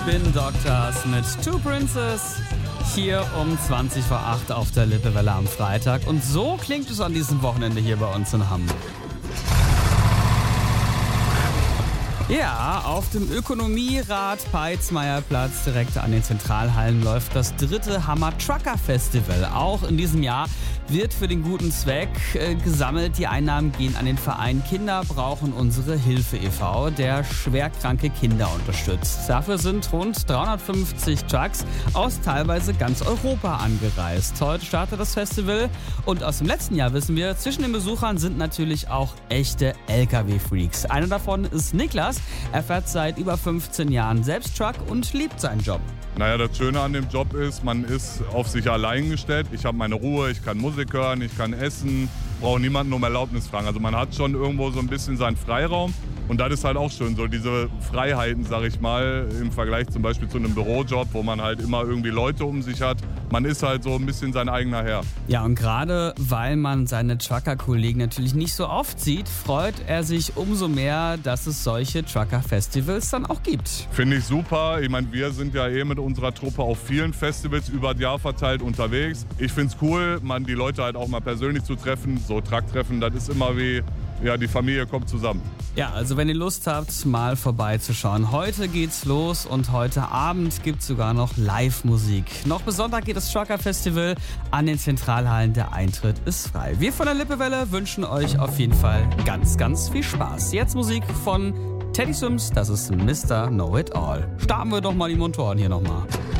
Spin Doctors mit Two Princes. Hier um 20 vor 8 auf der Lippewelle am Freitag. Und so klingt es an diesem Wochenende hier bei uns in Hamm. Ja, auf dem Ökonomierad Peitzmeierplatz direkt an den Zentralhallen läuft das 3. Hammer Trucker Festival. Auch in diesem Jahr wird für den guten Zweck gesammelt. Die Einnahmen gehen an den Verein Kinder brauchen unsere Hilfe e.V., der schwerkranke Kinder unterstützt. Dafür sind rund 350 Trucks aus teilweise ganz Europa angereist. Heute startet das Festival und aus dem letzten Jahr wissen wir, zwischen den Besuchern sind natürlich auch echte LKW-Freaks. Einer davon ist Niklas. Er fährt seit über 15 Jahren selbst Truck und liebt seinen Job. Naja, das Schöne an dem Job ist, man ist auf sich allein gestellt. Ich habe meine Ruhe, ich kann Musik hören, ich kann essen, brauche niemanden um Erlaubnis fragen. Also man hat schon irgendwo so ein bisschen seinen Freiraum. Und das ist halt auch schön, so diese Freiheiten, sag ich mal, im Vergleich zum Beispiel zu einem Bürojob, wo man halt immer irgendwie Leute um sich hat. Man ist halt so ein bisschen sein eigener Herr. Ja, und gerade weil man seine Trucker-Kollegen natürlich nicht so oft sieht, freut er sich umso mehr, dass es solche Trucker-Festivals dann auch gibt. Finde ich super. Ich meine, wir sind ja mit unserer Truppe auf vielen Festivals über das Jahr verteilt unterwegs. Ich finde es cool, die Leute halt auch mal persönlich zu treffen. So Trucktreffen, das ist immer wie, ja, die Familie kommt zusammen. Ja, also wenn ihr Lust habt, mal vorbeizuschauen. Heute geht's los und heute Abend gibt's sogar noch Live-Musik. Noch bis Sonntag geht das Trucker Festival an den Zentralhallen. Der Eintritt ist frei. Wir von der Lippewelle wünschen euch auf jeden Fall ganz, ganz viel Spaß. Jetzt Musik von Teddy Swims, das ist Mr. Know It All. Starten wir doch mal die Motoren hier nochmal.